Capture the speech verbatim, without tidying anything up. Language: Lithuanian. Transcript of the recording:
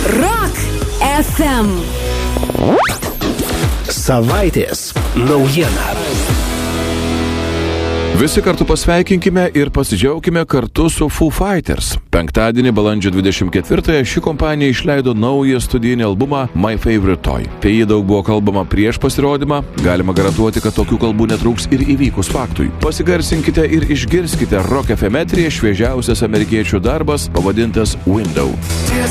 Rock F M. Savaitės naujiena. Visi kartu pasveikinkime ir pasidžiaugkime kartu su Foo Fighters. Penktadienį, balandžio dvidešimt ketvirtąją, ši kompanija išleido naują studijinį albumą My Favorite Toy. Apie jį daug buvo kalbama prieš pasirodymą, galima garantuoti, kad tokių kalbų netrūks ir įvykus faktui. Pasigarsinkite ir išgirskite Rock F M eteryje šviežiausias amerikiečių darbas, pavadintas Window.